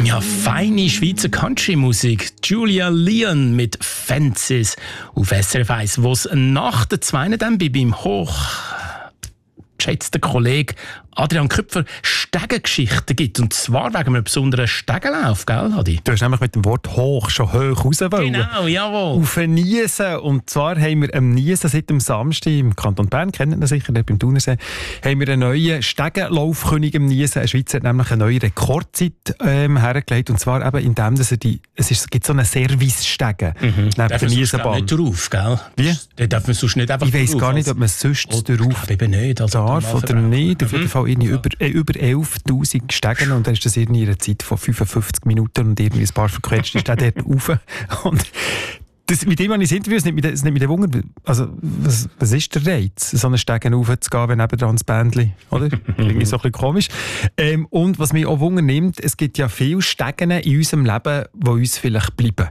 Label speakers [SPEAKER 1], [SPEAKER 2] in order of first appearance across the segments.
[SPEAKER 1] Ja, feine Schweizer Country-Musik. Julia Leon mit Fences auf SRF 1, wo es nach der 2 dann bei meinem hochgeschätzten Kollegen Adrian Küpfer Stegengeschichten gibt. Und zwar wegen einem besonderen Stegenlauf, gell, Adi?
[SPEAKER 2] Du hast nämlich mit dem Wort hoch schon hoch raus wollen.
[SPEAKER 1] Genau, jawohl.
[SPEAKER 2] Auf ein Niesen. Und zwar haben wir am Niesen seit dem Samstag im Kanton Bern, kennen wir sicher, beim Thunersee, haben wir einen neuen Stegenlaufkönig im Niesen. Ein Schweizer hat nämlich eine neue Rekordzeit hergelegt. Und zwar eben indem, dass es gibt so einen Service-Stegen neben der Niesenbahn.
[SPEAKER 1] Nicht drauf, gell?
[SPEAKER 2] Wie?
[SPEAKER 1] Da darf man sonst nicht einfach
[SPEAKER 2] Ich weiss gar nicht, ob man es sonst drauf
[SPEAKER 1] eben nicht, also
[SPEAKER 2] darf oder nicht. Auf jeden Fall über 11'000 Stegen und dann ist das irgendwie in einer Zeit von 55 Minuten und irgendwie ein paar verquetschte Stegen dort rauf. Und das, mit dem habe ich das Interview, es nimmt mich der Wunder, also was ist der Reiz, so einen Stegen raufzugehen, wenn nebendran das Bändchen, oder? Irgendwie so ein bisschen komisch. Und was mich auch Wunder nimmt, es gibt ja viele Stegen in unserem Leben, die uns vielleicht bleiben.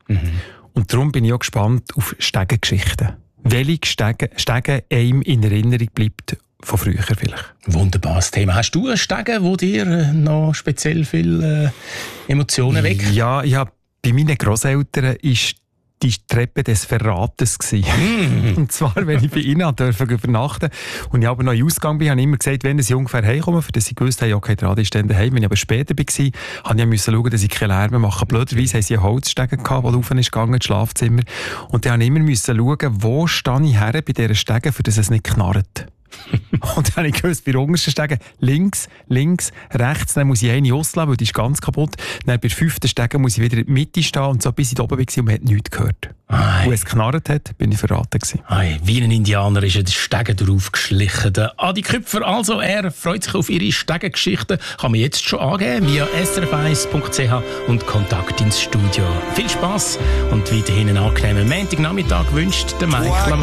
[SPEAKER 2] Und darum bin ich auch gespannt auf Stegengeschichten. Welche Stegen einem in Erinnerung bleibt von früher vielleicht.
[SPEAKER 1] Wunderbares Thema. Hast du einen Stegen, der dir noch speziell viele Emotionen weckt?
[SPEAKER 2] Ja, bei meinen Grosseltern ist die Treppe des Verrates gewesen. Und zwar, wenn ich bei ihnen übernachten durfte und ich aber noch in Ausgang bin, habe ich immer gesagt, wenn sie ungefähr heimkommen, für das ich gewusst habe, okay, die Radiostände heim. Wenn ich aber später war, musste ich schauen, dass ich keine Lärm mache. Blöderweise haben sie einen Holzstegen gehabt, der rauf ist gegangen ins Schlafzimmer. Und dann musste ich immer schauen, wo stehe ich her bei dieser Stege, für das es nicht knarrt. Und dann habe ich gewusst, bei der untersten Stege links, rechts, dann muss ich eine auslassen, weil die ist ganz kaputt. Dann bei der 5. Stege muss ich wieder in der Mitte stehen und so bis ich da oben war und man hat nichts gehört. Wo es geknarrt hat, bin ich verraten gewesen.
[SPEAKER 1] Wie ein Indianer ist der Stegen drauf geschlichen. Der Adi Küpfer, also er freut sich auf ihre Stegengeschichten. Kann man jetzt schon angeben via srf1.ch und Kontakt ins Studio. Viel Spass und weiterhin einen angenehmen Montagnachmittag wünscht der Mike Lamar.